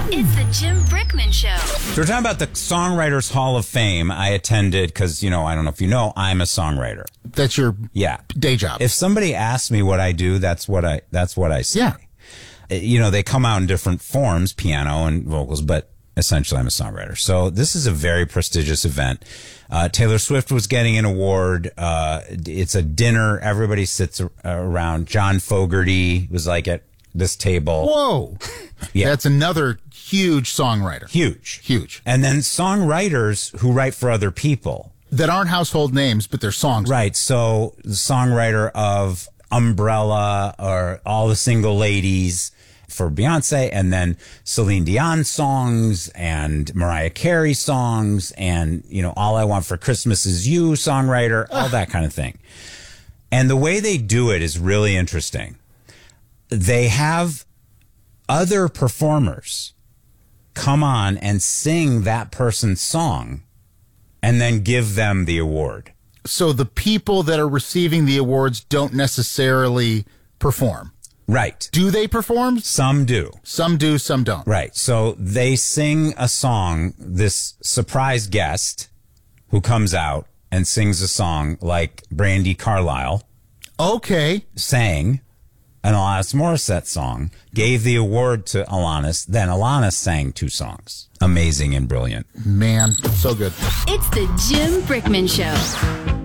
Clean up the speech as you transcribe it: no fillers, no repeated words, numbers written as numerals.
It's the Jim Brickman Show. So we're talking about the Songwriters Hall of Fame. I attended because, I don't know if you know, I'm a songwriter. That's your day job. If somebody asks me what I do, that's what I say. Yeah. They come out in different forms, piano and vocals, but essentially I'm a songwriter. So this is a very prestigious event. Taylor Swift was getting an award. It's a dinner. Everybody sits around. John Fogerty was like at this table. Whoa. Yeah. That's another huge songwriter. Huge. And then songwriters who write for other people. That aren't household names, but they're songs. Right. So the songwriter of Umbrella or All the Single Ladies for Beyonce, and then Celine Dion songs and Mariah Carey songs and, All I Want for Christmas Is You songwriter, all that kind of thing. And the way they do it is really interesting. They have other performers come on and sing that person's song and then give them the award. So the people that are receiving the awards don't necessarily perform. Right. Do they perform? Some do. Some do, some don't. Right. So they sing a song, this surprise guest who comes out and sings a song like Brandi Carlile. Okay. Sang an Alanis Morissette song, gave the award to Alanis, then Alanis sang 2 songs. Amazing and brilliant. Man, so good. It's the Jim Brickman Show.